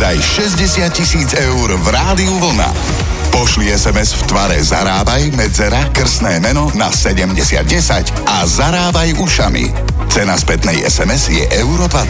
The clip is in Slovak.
vyhraj 60 000 eur v Rádiu Vlna. Pošli SMS v tvare Zarábaj medzera krstné meno na 7010 a zarábaj ušami. Cena spätnej SMS je euro 20.